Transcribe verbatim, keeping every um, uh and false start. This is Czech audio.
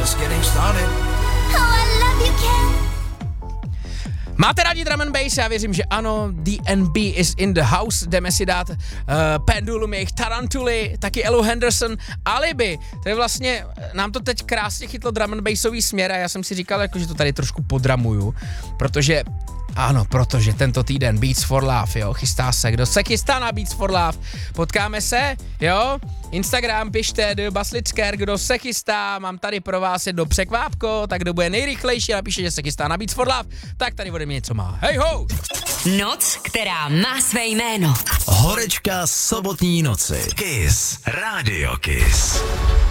just getting started. Oh, I love you, Ken. Máte rádi drum and bass? Já věřím, že ano. D N B is in the house. Jdeme si dát uh, Pendulum, jejich Tarantuly, taky Elu Henderson, Alibi. To je vlastně, nám to teď krásně chytlo drum and bassový směr a já jsem si říkal, jako, že to tady trošku podramuju, protože ano, protože tento týden Beats for Love, jo, chystá se, kdo se chystá na Beats for Love, potkáme se, jo, Instagram pište, do Baslicker, kdo se chystá, mám tady pro vás jedno překvápko, tak kdo bude nejrychlejší a napíše, že se chystá na Beats for Love, tak tady ode mě něco má. Hej ho! Noc, která má své jméno. Horečka sobotní noci. Kiss. Radio Kiss.